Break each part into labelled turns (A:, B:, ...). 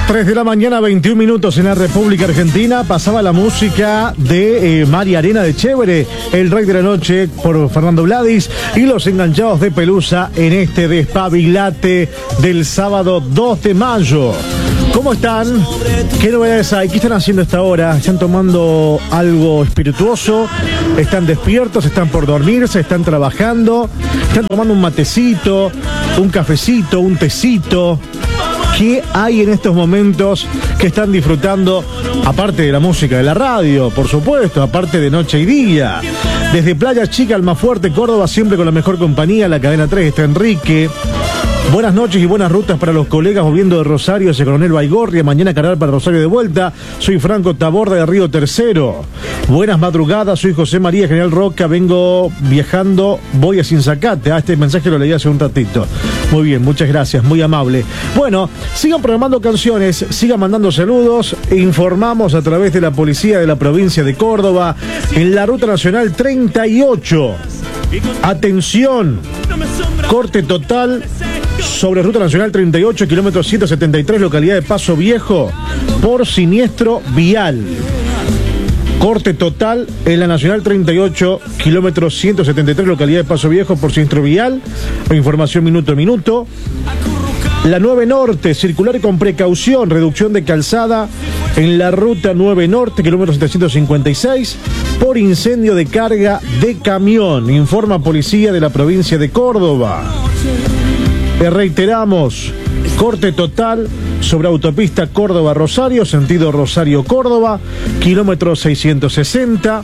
A: 3 de la mañana, 21 minutos en la República Argentina. Pasaba la música de María Arena de Chévere, El Rey de la Noche, por Fernando Vladis, y Los Enganchados de Pelusa en este despabilate del sábado 2 de mayo. ¿Cómo están? ¿Qué novedades hay? ¿Qué están haciendo a esta hora? ¿Están tomando algo espirituoso? ¿Están despiertos? ¿Están por dormirse? ¿Están trabajando? ¿Están tomando un matecito, un cafecito, un tecito? ¿Qué hay en estos momentos que están disfrutando, aparte de la música de la radio, por supuesto, aparte de Noche y Día? Desde Playa Chica, Almafuerte, Córdoba, siempre con la mejor compañía, la cadena 3 está Enrique. Buenas noches y buenas rutas para los colegas volviendo de Rosario hacia Coronel Baigorria. Mañana cargar para Rosario de vuelta. Soy Franco Taborda de Río Tercero. Buenas madrugadas, soy José María General Roca. Vengo viajando, voy a Sinzacate. Este mensaje lo leí hace un ratito. Muy bien, muchas gracias, muy amable. Bueno, sigan programando canciones, sigan mandando saludos. Informamos a través de la policía de la provincia de Córdoba en la Ruta Nacional 38. Atención, corte total sobre Ruta Nacional 38, kilómetro 173, localidad de Paso Viejo, por siniestro vial. Corte total en la Nacional 38, kilómetro 173, localidad de Paso Viejo, por siniestro vial. Información minuto a minuto. La 9 Norte, circular con precaución, reducción de calzada en la ruta 9 Norte, kilómetro 756, por incendio de carga de camión, informa policía de la provincia de Córdoba. Reiteramos, corte total sobre autopista Córdoba-Rosario, sentido Rosario-Córdoba, kilómetro 660.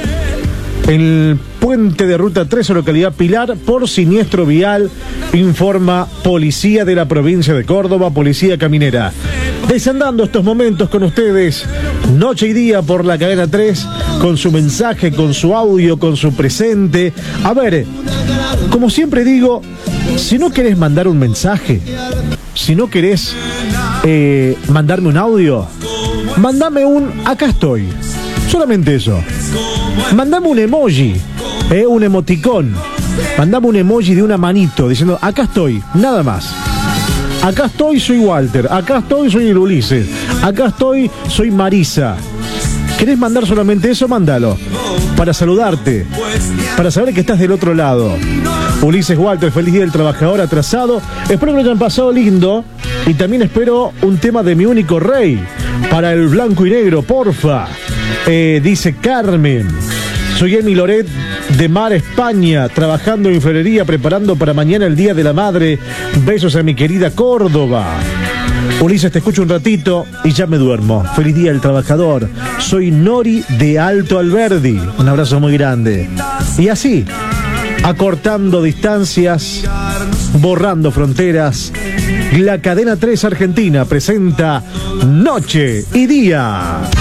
A: El puente de ruta 3, localidad Pilar, por siniestro vial, informa policía de la provincia de Córdoba, policía caminera. Desandando estos momentos con ustedes, Noche y Día por la cadena 3, con su mensaje, con su audio, con su presente. A ver, como siempre digo, si no querés mandar un mensaje, si no querés mandarme un audio, mandame un acá estoy. Solamente eso. Mandame un emoji, un emoticón. Mandame un emoji de una manito diciendo acá estoy, nada más. Acá estoy, soy Walter. Acá estoy, soy el Ulises. Acá estoy, soy Marisa. ¿Querés mandar solamente eso? Mándalo. Para saludarte, para saber que estás del otro lado. Ulises, Walter, feliz día del trabajador atrasado. Espero que lo hayan pasado lindo. Y también espero un tema de Mi Único Rey para el blanco y negro, porfa. Dice Carmen. Soy Emi Loret de Mar, España, trabajando en florería, preparando para mañana el Día de la Madre. Besos a mi querida Córdoba. Ulises, te escucho un ratito y ya me duermo. Feliz día del trabajador. Soy Nori de Alto Alberdi. Un abrazo muy grande. Y así, acortando distancias, borrando fronteras, la cadena 3 Argentina presenta Noche y Día.